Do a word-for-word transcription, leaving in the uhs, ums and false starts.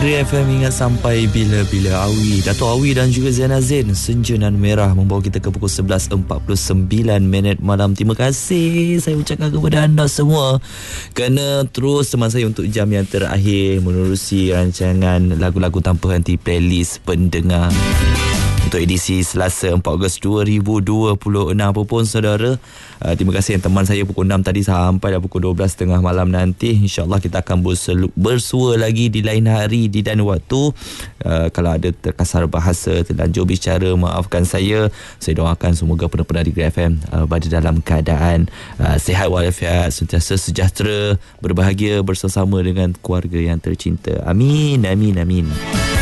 Grey F M ingat sampai bila-bila. Awi, Dato' Awi dan juga Zainal Zain, Senja Nan Merah membawa kita ke pukul sebelas empat puluh sembilan minit malam. Terima kasih saya ucapkan kepada anda semua kerana terus teman saya untuk jam yang terakhir menerusi rancangan lagu-lagu tanpa henti playlist pendengar untuk edisi Selasa empat Ogos dua ribu dua puluh enam. Apa pun saudara, uh, terima kasih yang teman saya pukul enam tadi sampai dah pukul dua belas tiga puluh malam nanti. InsyaAllah kita akan berselu- bersua lagi di lain hari, di dan waktu. Uh, kalau ada terkasar bahasa, terlanjur bicara, maafkan saya. Saya doakan semoga pendengar di Grey F M uh, berada dalam keadaan uh, sihat walafiat, sentiasa sejahtera, berbahagia bersama dengan keluarga yang tercinta. Amin, amin, amin.